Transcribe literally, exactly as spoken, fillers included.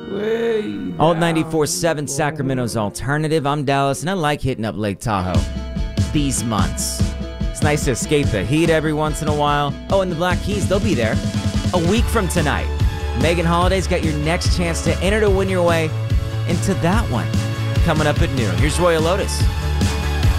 Way Old ninety-four seven Sacramento's alternative. I'm Dallas, and I like hitting up Lake Tahoe these months. It's nice to escape the heat every once in a while. Oh, and the Black Keys, they'll be there a week from tonight. Megan Holiday's got your next chance to enter to win your way into that one coming up at noon. Here's Royal Lotus.